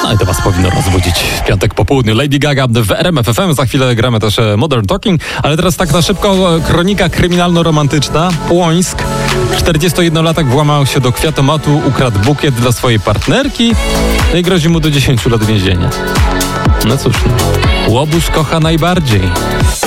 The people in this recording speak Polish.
No i to was powinno rozbudzić w piątek po południu. Lady Gaga w RMF FM. Za chwilę gramy też Modern Talking, ale teraz tak na szybko kronika kryminalno-romantyczna. Płońsk. 41-latek włamał się do kwiatomatu, ukradł bukiet dla swojej partnerki, no i grozi mu do 10 lat więzienia. No cóż, łobuż kocha najbardziej.